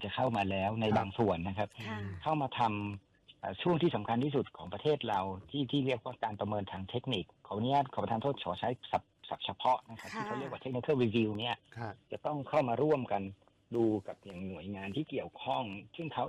จะเข้ามาแล้วในบางส่วนนะครับเข้ามาทำช่วงที่สำคัญที่สุดของประเทศเราที่เรียกว่าการประเมินทางเทคนิคขออนุญาตขอประทานโทษขอใช้ศัพท์เฉพาะนะครับที่เขาเรียกว่า technical review เนี่ยจะต้องเข้ามาร่วมกันดูกับอย่างหน่วยงานที่เกี่ยวข้องซึ่งเขา